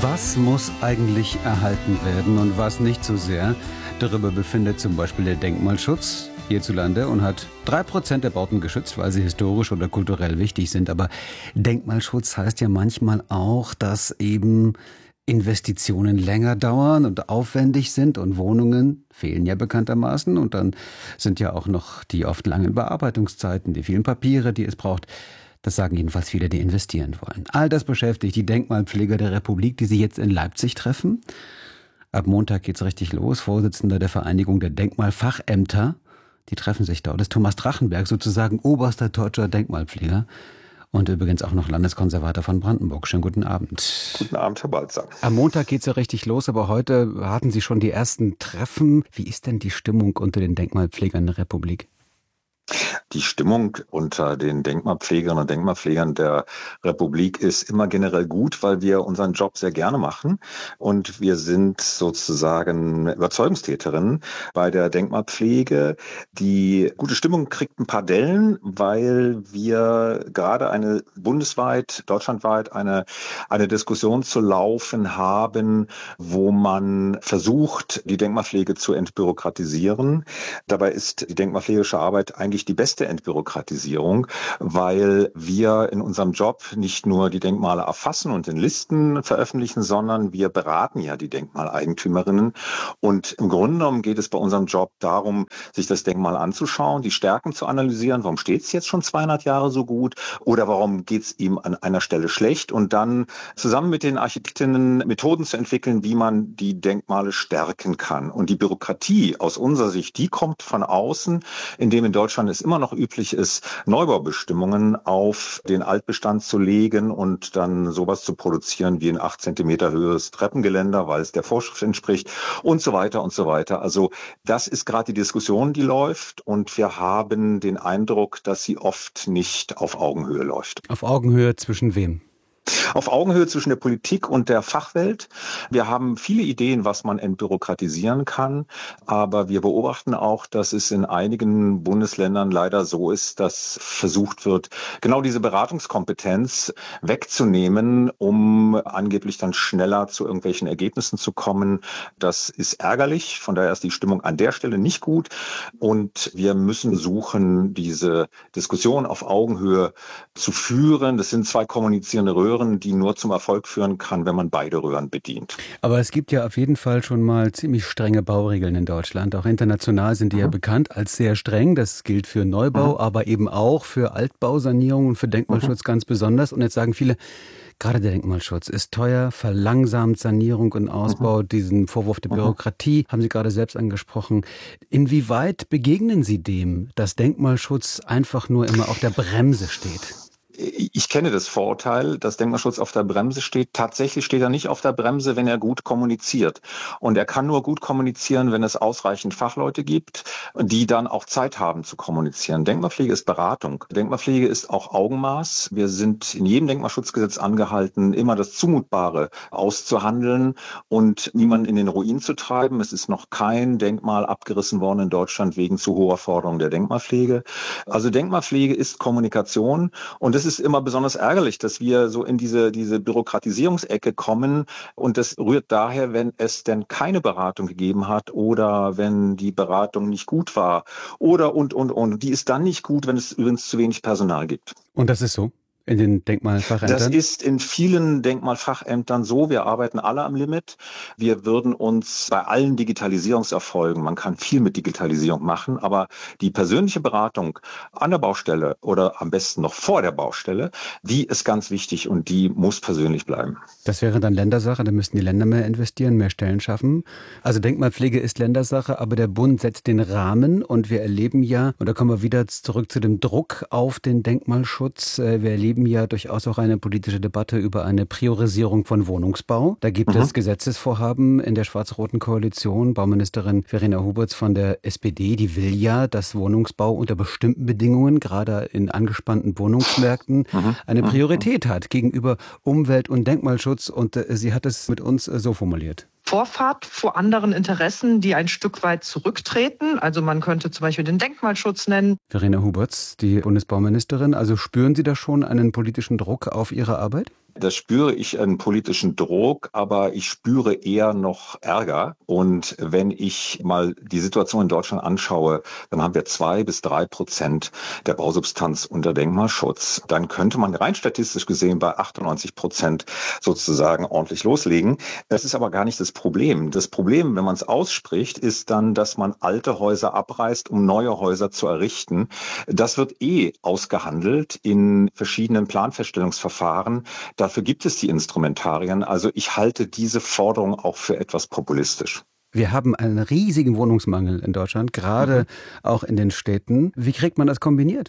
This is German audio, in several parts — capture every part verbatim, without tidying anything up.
Was muss eigentlich erhalten werden und was nicht so sehr? Darüber befindet zum Beispiel der Denkmalschutz hierzulande und hat drei Prozent der Bauten geschützt, weil sie historisch oder kulturell wichtig sind. Aber Denkmalschutz heißt ja manchmal auch, dass eben Investitionen länger dauern und aufwendig sind und Wohnungen fehlen ja bekanntermaßen. Und dann sind ja auch noch die oft langen Bearbeitungszeiten, die vielen Papiere, die es braucht. Das sagen jedenfalls viele, die investieren wollen. All das beschäftigt die Denkmalpfleger der Republik, die sie jetzt in Leipzig treffen. Ab Montag geht's richtig los. Vorsitzender der Vereinigung der Denkmalfachämter. Die treffen sich dort. Das ist Thomas Drachenberg, sozusagen oberster deutscher Denkmalpfleger. Und übrigens auch noch Landeskonservator von Brandenburg. Schönen guten Abend. Guten Abend, Herr Balzer. Am Montag geht's ja richtig los, aber heute hatten Sie schon die ersten Treffen. Wie ist denn die Stimmung unter den Denkmalpflegern der Republik? Die Stimmung unter den Denkmalpflegerinnen und Denkmalpflegern der Republik ist immer generell gut, weil wir unseren Job sehr gerne machen. Und wir sind sozusagen Überzeugungstäterinnen bei der Denkmalpflege. Die gute Stimmung kriegt ein paar Dellen, weil wir gerade eine bundesweit, deutschlandweit eine, eine Diskussion zu laufen haben, wo man versucht, die Denkmalpflege zu entbürokratisieren. Dabei ist die denkmalpflegerische Arbeit eigentlich die beste Entbürokratisierung, weil wir in unserem Job nicht nur die Denkmale erfassen und in Listen veröffentlichen, sondern wir beraten ja die Denkmaleigentümerinnen. Und im Grunde genommen geht es bei unserem Job darum, sich das Denkmal anzuschauen, die Stärken zu analysieren. Warum steht es jetzt schon zweihundert Jahre so gut? Oder warum geht es ihm an einer Stelle schlecht? Und dann zusammen mit den Architektinnen Methoden zu entwickeln, wie man die Denkmale stärken kann. Und die Bürokratie aus unserer Sicht, die kommt von außen, indem in Deutschland es immer noch üblich ist, Neubaubestimmungen auf den Altbestand zu legen und dann sowas zu produzieren wie ein acht Zentimeter höheres Treppengeländer, weil es der Vorschrift entspricht und so weiter und so weiter. Also das ist gerade die Diskussion, die läuft, und wir haben den Eindruck, dass sie oft nicht auf Augenhöhe läuft. Auf Augenhöhe zwischen wem? Auf Augenhöhe zwischen der Politik und der Fachwelt. Wir haben viele Ideen, was man entbürokratisieren kann, aber wir beobachten auch, dass es in einigen Bundesländern leider so ist, dass versucht wird, genau diese Beratungskompetenz wegzunehmen, um angeblich dann schneller zu irgendwelchen Ergebnissen zu kommen. Das ist ärgerlich, von daher ist die Stimmung an der Stelle nicht gut, und wir müssen suchen, diese Diskussion auf Augenhöhe zu führen. Das sind zwei kommunizierende Röhren, die nur zum Erfolg führen kann, wenn man beide Röhren bedient. Aber es gibt ja auf jeden Fall schon mal ziemlich strenge Bauregeln in Deutschland. Auch international sind die mhm. ja bekannt als sehr streng. Das gilt für Neubau, mhm. aber eben auch für Altbausanierung und für Denkmalschutz mhm. ganz besonders. Und jetzt sagen viele, gerade der Denkmalschutz ist teuer, verlangsamt Sanierung und Ausbau. Mhm. Diesen Vorwurf der Bürokratie mhm. haben Sie gerade selbst angesprochen. Inwieweit begegnen Sie dem, dass Denkmalschutz einfach nur immer auf der Bremse steht? Ich kenne das Vorurteil, dass Denkmalschutz auf der Bremse steht. Tatsächlich steht er nicht auf der Bremse, wenn er gut kommuniziert. Und er kann nur gut kommunizieren, wenn es ausreichend Fachleute gibt, die dann auch Zeit haben zu kommunizieren. Denkmalpflege ist Beratung. Denkmalpflege ist auch Augenmaß. Wir sind in jedem Denkmalschutzgesetz angehalten, immer das Zumutbare auszuhandeln und niemanden in den Ruin zu treiben. Es ist noch kein Denkmal abgerissen worden in Deutschland wegen zu hoher Forderung der Denkmalpflege. Also Denkmalpflege ist Kommunikation, und das Es ist immer besonders ärgerlich, dass wir so in diese, diese Bürokratisierungsecke kommen, und das rührt daher, wenn es denn keine Beratung gegeben hat oder wenn die Beratung nicht gut war oder und, und, und. Die ist dann nicht gut, wenn es übrigens zu wenig Personal gibt. Und das ist so? In den Denkmalfachämtern? Das ist in vielen Denkmalfachämtern so. Wir arbeiten alle am Limit. Wir würden uns bei allen Digitalisierungserfolgen, man kann viel mit Digitalisierung machen, aber die persönliche Beratung an der Baustelle oder am besten noch vor der Baustelle, die ist ganz wichtig und die muss persönlich bleiben. Das wäre dann Ländersache, da müssten die Länder mehr investieren, mehr Stellen schaffen. Also Denkmalpflege ist Ländersache, aber der Bund setzt den Rahmen, und wir erleben ja, und da kommen wir wieder zurück zu dem Druck auf den Denkmalschutz, wir erleben ja durchaus auch eine politische Debatte über eine Priorisierung von Wohnungsbau. Da gibt mhm. es Gesetzesvorhaben in der schwarz-roten Koalition. Bauministerin Verena Huberts von der S P D, die will ja, dass Wohnungsbau unter bestimmten Bedingungen, gerade in angespannten Wohnungsmärkten, mhm. eine Priorität hat gegenüber Umwelt- und Denkmalschutz. Und äh, sie hat es mit uns äh, so formuliert. Vorfahrt vor anderen Interessen, die ein Stück weit zurücktreten. Also man könnte zum Beispiel den Denkmalschutz nennen. Verena Huberts, die Bundesbauministerin. Also spüren Sie da schon einen politischen Druck auf Ihre Arbeit? Da spüre ich einen politischen Druck, aber ich spüre eher noch Ärger. Und wenn ich mal die Situation in Deutschland anschaue, dann haben wir zwei bis drei Prozent der Bausubstanz unter Denkmalschutz. Dann könnte man rein statistisch gesehen bei achtundneunzig Prozent sozusagen ordentlich loslegen. Das ist aber gar nicht das Problem. Das Problem, wenn man es ausspricht, ist dann, dass man alte Häuser abreißt, um neue Häuser zu errichten. Das wird eh ausgehandelt in verschiedenen Planfeststellungsverfahren. Dafür gibt es die Instrumentarien. Also ich halte diese Forderung auch für etwas populistisch. Wir haben einen riesigen Wohnungsmangel in Deutschland, gerade mhm. auch in den Städten. Wie kriegt man das kombiniert?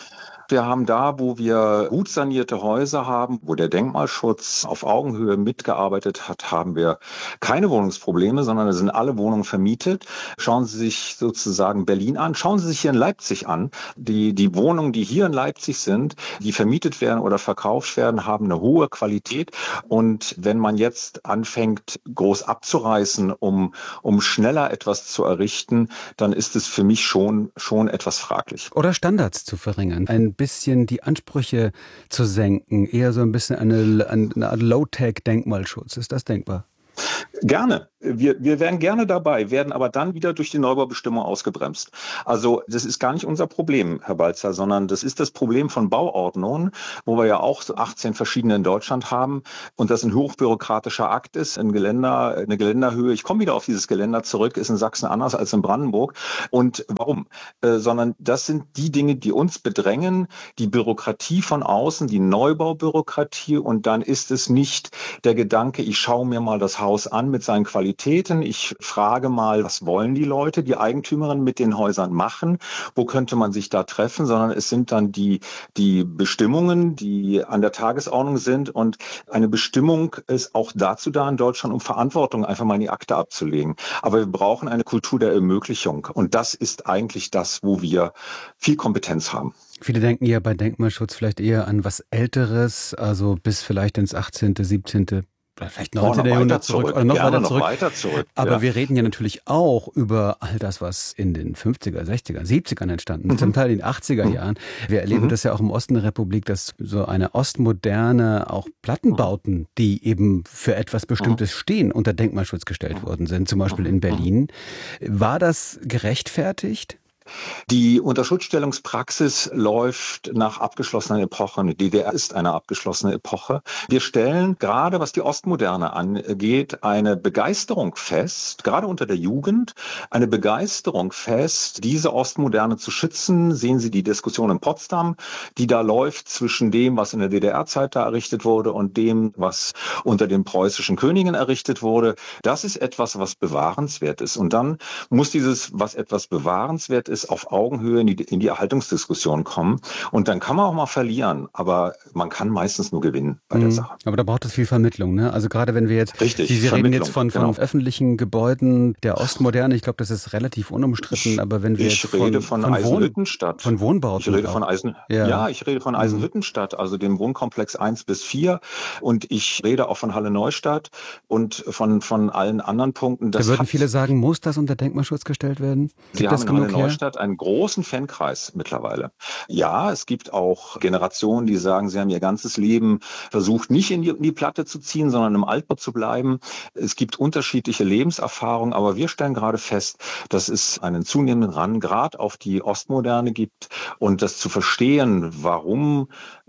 Wir haben da, wo wir gut sanierte Häuser haben, wo der Denkmalschutz auf Augenhöhe mitgearbeitet hat, haben wir keine Wohnungsprobleme, sondern da sind alle Wohnungen vermietet. Schauen Sie sich sozusagen Berlin an. Schauen Sie sich hier in Leipzig an. Die, die Wohnungen, die hier in Leipzig sind, die vermietet werden oder verkauft werden, haben eine hohe Qualität. Und wenn man jetzt anfängt, groß abzureißen, um, um schneller etwas zu errichten, dann ist es für mich schon, schon etwas fraglich. Oder Standards zu verringern. Ein bisschen die Ansprüche zu senken, eher so ein bisschen eine, eine Art Low-Tech-Denkmalschutz. Ist das denkbar? Gerne. Wir, wir wären gerne dabei, werden aber dann wieder durch die Neubaubestimmung ausgebremst. Also das ist gar nicht unser Problem, Herr Balzer, sondern das ist das Problem von Bauordnungen, wo wir ja auch achtzehn verschiedene in Deutschland haben und das ein hochbürokratischer Akt ist. Ein Geländer, eine Geländerhöhe, ich komme wieder auf dieses Geländer zurück, ist in Sachsen anders als in Brandenburg. Und warum? Äh, sondern das sind die Dinge, die uns bedrängen, die Bürokratie von außen, die Neubaubürokratie, und dann ist es nicht der Gedanke, ich schaue mir mal das Haus an mit seinen Qualitäten. Ich frage mal, was wollen die Leute, die Eigentümerinnen mit den Häusern machen? Wo könnte man sich da treffen? Sondern es sind dann die, die Bestimmungen, die an der Tagesordnung sind. Und eine Bestimmung ist auch dazu da in Deutschland, um Verantwortung einfach mal in die Akte abzulegen. Aber wir brauchen eine Kultur der Ermöglichung. Und das ist eigentlich das, wo wir viel Kompetenz haben. Viele denken ja bei Denkmalschutz vielleicht eher an was Älteres, also bis vielleicht ins achtzehnten, siebzehnten vielleicht neunzehnten. Jahrhundert zurück, zurück oder noch, Gerne weiter, zurück. noch weiter zurück. Aber ja. wir reden ja natürlich auch über all das, was in den fünfziger, sechziger, siebzigern entstanden ist, Mhm. zum Teil in den achtziger Jahren. Wir erleben Mhm. das ja auch im Osten der Republik, dass so eine ostmoderne, auch Plattenbauten, die eben für etwas Bestimmtes stehen, unter Denkmalschutz gestellt worden sind, zum Beispiel in Berlin. War das gerechtfertigt? Die Unterschutzstellungspraxis läuft nach abgeschlossenen Epochen. Die D D R ist eine abgeschlossene Epoche. Wir stellen gerade, was die Ostmoderne angeht, eine Begeisterung fest, gerade unter der Jugend, eine Begeisterung fest, diese Ostmoderne zu schützen. Sehen Sie die Diskussion in Potsdam, die da läuft zwischen dem, was in der D D R-Zeit da errichtet wurde und dem, was unter den preußischen Königen errichtet wurde. Das ist etwas, was bewahrenswert ist. Und dann muss dieses, was etwas bewahrenswert ist, auf Augenhöhe in die, in die Erhaltungsdiskussion kommen. Und dann kann man auch mal verlieren, aber man kann meistens nur gewinnen bei der Sache. Aber da braucht es viel Vermittlung, ne? Also gerade wenn wir jetzt, Richtig, Sie, Sie reden jetzt von, von genau. öffentlichen Gebäuden der Ostmoderne, ich glaube, das ist relativ unumstritten, Ich, aber wenn wir ich jetzt rede von, von, von Eisenhüttenstadt. Von Wohnbauten. Ich rede von Eisen, ja. ja, ich rede von Eisenhüttenstadt, also dem Wohnkomplex eins bis vier. Und ich rede auch von Halle Neustadt und von, von allen anderen Punkten. Das da würden viele sagen, muss das unter Denkmalschutz gestellt werden? Gibt Wir haben in Halle Neustadt einen großen Fankreis mittlerweile. Ja, es gibt auch Generationen, die sagen, sie haben ihr ganzes Leben versucht, nicht in die, in die Platte zu ziehen, sondern im Altbau zu bleiben. Es gibt unterschiedliche Lebenserfahrungen, aber wir stellen gerade fest, dass es einen zunehmenden Run gerade auf die Ostmoderne gibt und das zu verstehen, warum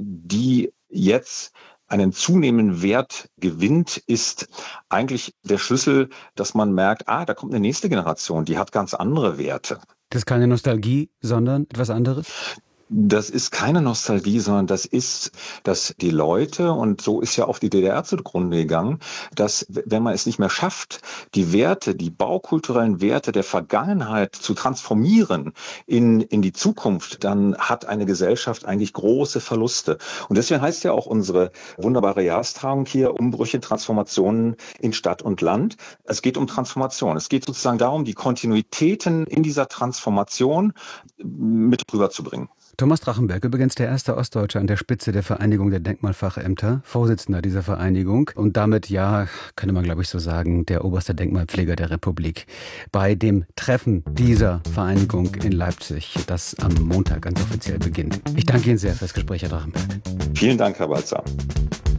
die jetzt einen zunehmenden Wert gewinnt, ist eigentlich der Schlüssel, dass man merkt, ah, da kommt eine nächste Generation, die hat ganz andere Werte. Das ist keine Nostalgie, sondern etwas anderes? Das ist keine Nostalgie, sondern das ist, dass die Leute, und so ist ja auch die D D R zugrunde gegangen, dass wenn man es nicht mehr schafft, die Werte, die baukulturellen Werte der Vergangenheit zu transformieren in, in die Zukunft, dann hat eine Gesellschaft eigentlich große Verluste. Und deswegen heißt ja auch unsere wunderbare Jahrestagung hier Umbrüche, Transformationen in Stadt und Land. Es geht um Transformation. Es geht sozusagen darum, die Kontinuitäten in dieser Transformation mit rüberzubringen. Thomas Drachenberg, übrigens der erste Ostdeutsche an der Spitze der Vereinigung der Denkmalfachämter, Vorsitzender dieser Vereinigung und damit, ja, könnte man glaube ich so sagen, der oberste Denkmalpfleger der Republik. Bei dem Treffen dieser Vereinigung in Leipzig, das am Montag ganz offiziell beginnt. Ich danke Ihnen sehr fürs Gespräch, Herr Drachenberg. Vielen Dank, Herr Balzer.